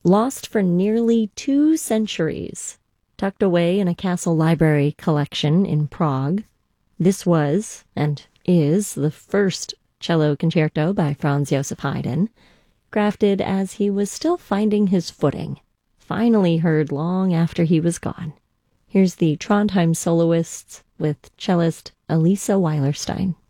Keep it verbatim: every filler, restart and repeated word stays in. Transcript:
Lost for nearly two centuries, tucked away in a castle library collection in Prague, this was, and is, the first cello concerto by Franz Joseph Haydn, crafted as he was still finding his footing, finally heard long after he was gone. Here's the Trondheim soloists with cellist Elisa Weilerstein.